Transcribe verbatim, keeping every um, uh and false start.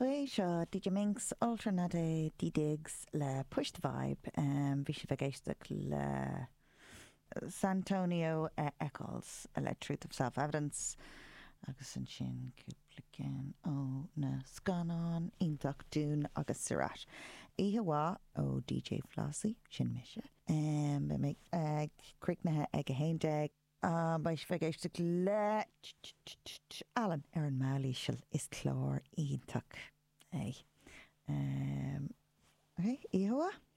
Hey, seo D J Minx Alternate D-Digs le Push the Vibe um, bhí sé bheith le Santonio uh, Eccles le Truth of Self-Evidence agus an sin cúplacin ó na scanán ionach dún agus siráis. Ihuá ó D J Flossie sin mise. Um, be mé ag cricnathe ag a héindeag Um, Bais fegéiste le Alan ar an máilíisiil is clár ionach é. Um, okay, Ihuá?